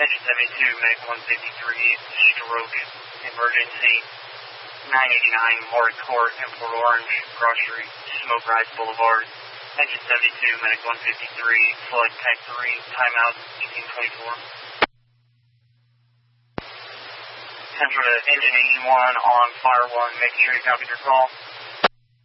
Engine 72, Meg 153, stroke emergency, 989 Morris Court in Port Orange, Cross Street, Smoke Rise Boulevard. Engine 72, Medic 153, Flood Tech 3, timeout 1824. Central to Engine 81 on Fire 1, making sure you copied your call.